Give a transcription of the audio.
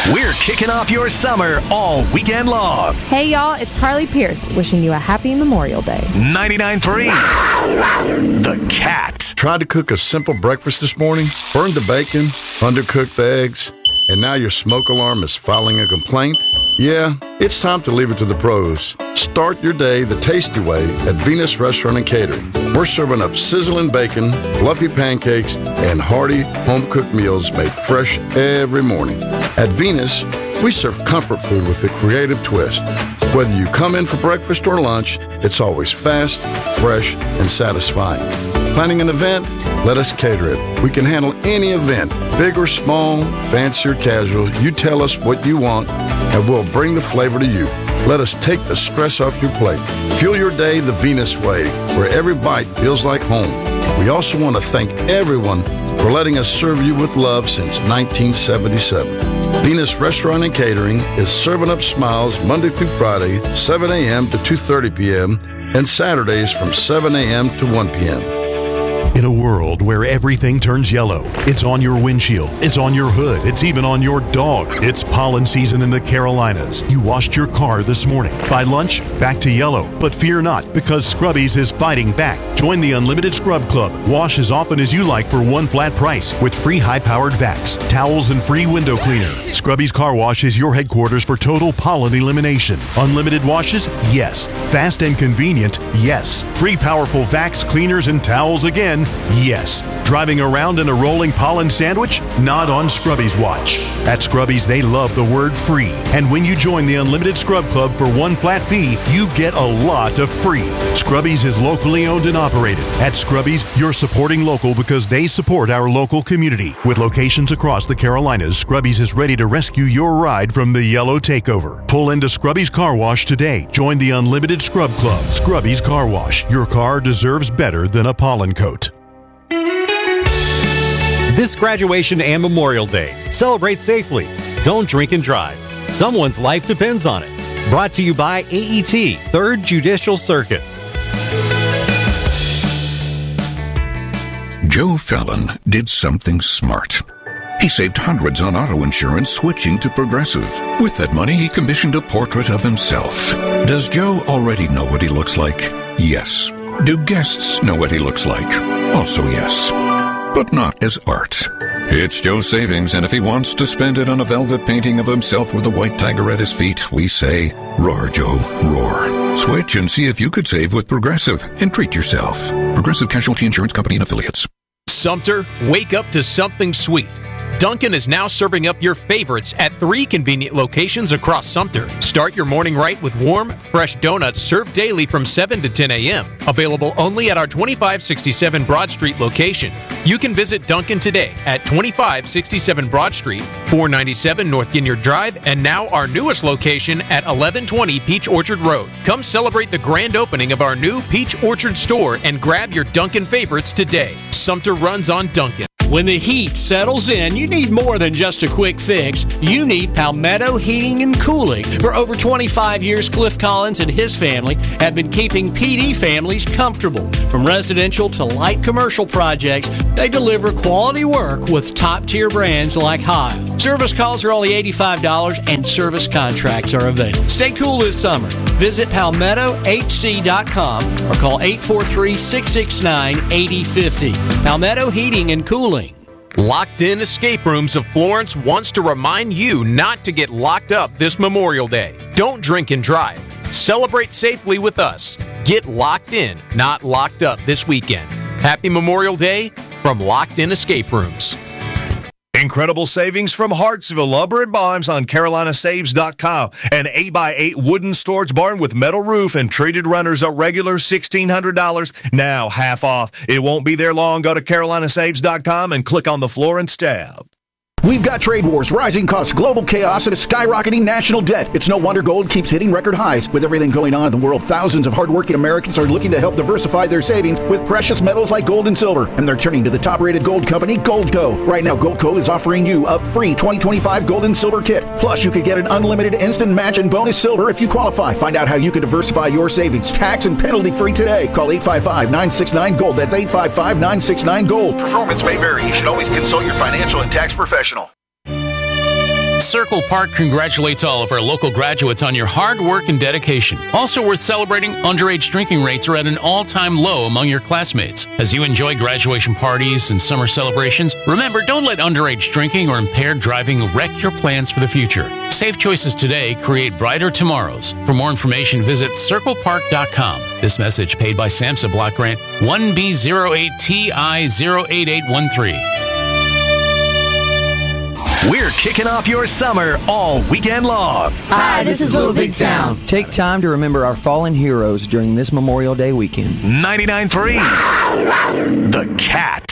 We're kicking off your summer all weekend long. Hey, y'all, it's Carly Pierce wishing you a happy Memorial Day. 99.3 The Cat. Tried to cook a simple breakfast this morning, burned the bacon, undercooked the eggs, and now your smoke alarm is filing a complaint? Yeah, it's time to leave it to the pros. Start your day the tasty way at Venus Restaurant and Catering. We're serving up sizzling bacon, fluffy pancakes, and hearty home-cooked meals made fresh every morning. At Venus, we serve comfort food with a creative twist. Whether you come in for breakfast or lunch, it's always fast, fresh, and satisfying. Planning an event? Let us cater it. We can handle any event, big or small, fancy or casual. You tell us what you want, and we'll bring the flavor to you. Let us take the stress off your plate. Fuel your day the Venus way, where every bite feels like home. We also want to thank everyone for letting us serve you with love since 1977. Venus Restaurant and Catering is serving up smiles Monday through Friday, 7 a.m. to 2:30 p.m., and Saturdays from 7 a.m. to 1 p.m. In a world where everything turns yellow, it's on your windshield, it's on your hood, it's even on your dog. It's pollen season in the Carolinas. You washed your car this morning. By lunch, back to yellow. But fear not, because Scrubbies is fighting back. Join the Unlimited Scrub Club. Wash as often as you like for one flat price with free high-powered vacs, towels, and free window cleaner. Scrubbies Car Wash is your headquarters for total pollen elimination. Unlimited washes? Yes. Fast and convenient? Yes. Free powerful vacs, cleaners, and towels again? Yes. Driving around in a rolling pollen sandwich? Not on Scrubbies watch. At Scrubbies, they love the word free. And when you join the Unlimited Scrub Club for one flat fee, you get a lot of free. Scrubbies is locally owned and operated. At Scrubbies, you're supporting local because they support our local community. With locations across the Carolinas, Scrubbies is ready to rescue your ride from the yellow takeover. Pull into Scrubbies Car Wash today. Join the Unlimited Scrub Club. Scrubbies Car Wash. Your car deserves better than a pollen coat. This graduation and Memorial Day, celebrate safely. Don't drink and drive. Someone's life depends on it. Brought to you by AET, 3rd Judicial Circuit. Joe Fallon did something smart. He saved hundreds on auto insurance switching to Progressive. With that money, he commissioned a portrait of himself. Does Joe already know what he looks like? Yes. Do guests know what he looks like? Also yes. But not as art. It's Joe's savings, and if he wants to spend it on a velvet painting of himself with a white tiger at his feet, we say, roar, Joe, roar. Switch and see if you could save with Progressive and treat yourself. Progressive Casualty Insurance Company and Affiliates. Sumter, wake up to something sweet. Dunkin' is now serving up your favorites at 3 convenient locations across Sumter. Start your morning right with warm, fresh donuts served daily from 7 to 10 a.m. Available only at our 2567 Broad Street location. You can visit Dunkin' today at 2567 Broad Street, 497 North Ginyard Drive, and now our newest location at 1120 Peach Orchard Road. Come celebrate the grand opening of our new Peach Orchard store and grab your Dunkin' favorites today. Sumter runs on Dunkin'. When the heat settles in, you need more than just a quick fix. You need Palmetto Heating and Cooling. For over 25 years, Cliff Collins and his family have been keeping PD families comfortable. From residential to light commercial projects, they deliver quality work with top-tier brands like Heil. Service calls are only $85 and service contracts are available. Stay cool this summer. Visit PalmettoHC.com or call 843-669-8050. Palmetto Heating and Cooling. Locked In Escape Rooms of Florence wants to remind you not to get locked up this Memorial Day. Don't drink and drive. Celebrate safely with us. Get locked in, not locked up this weekend. Happy Memorial Day from Locked In Escape Rooms. Incredible savings from Hartsville Lumber and Bonds on CarolinaSaves.com. An 8x8 wooden storage barn with metal roof and treated runners at regular $1,600. Now half off. It won't be there long. Go to CarolinaSaves.com and click on the Florence tab. We've got trade wars, rising costs, global chaos, and a skyrocketing national debt. It's no wonder gold keeps hitting record highs. With everything going on in the world, thousands of hardworking Americans are looking to help diversify their savings with precious metals like gold and silver. And they're turning to the top-rated gold company, Goldco. Right now, Goldco is offering you a free 2025 gold and silver kit. Plus, you could get an unlimited instant match and bonus silver if you qualify. Find out how you can diversify your savings, tax and penalty-free today. Call 855-969-GOLD. That's 855-969-GOLD. Performance may vary. You should always consult your financial and tax professional. Circle Park congratulates all of our local graduates on your hard work and dedication. Also worth celebrating, underage drinking rates are at an all-time low among your classmates. As you enjoy graduation parties and summer celebrations, remember, don't let underage drinking or impaired driving wreck your plans for the future. Safe choices today create brighter tomorrows. For more information, visit circlepark.com. This message paid by SAMHSA Block Grant 1B08TI08813. We're kicking off your summer all weekend long. Hi, this is Little Big Town. Take time to remember our fallen heroes during this Memorial Day weekend. 99.3 The Cat.